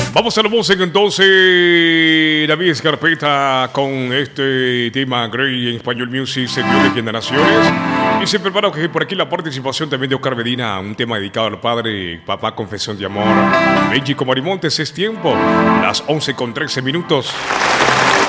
Vamos a la música entonces. David Escarpeta con este tema Grey en Español Music, Señor de Generaciones. Y se prepara por aquí la participación también de Oscar Medina, un tema dedicado al padre, papá, confesión de amor. Benji Comarimontes, es tiempo, las 11:13.